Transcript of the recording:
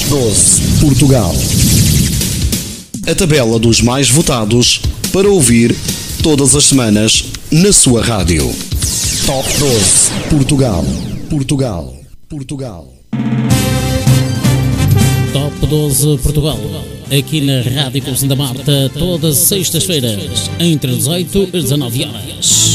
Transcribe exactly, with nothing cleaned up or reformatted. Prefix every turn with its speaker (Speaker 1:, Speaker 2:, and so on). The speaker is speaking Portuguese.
Speaker 1: doze Portugal. A tabela dos mais votados para ouvir todas as semanas na sua rádio. Top doze Portugal. Portugal. Portugal.
Speaker 2: Top doze Portugal. Aqui na Rádio Cruz da Marta, todas as sextas-feiras, entre dezoito e dezanove horas.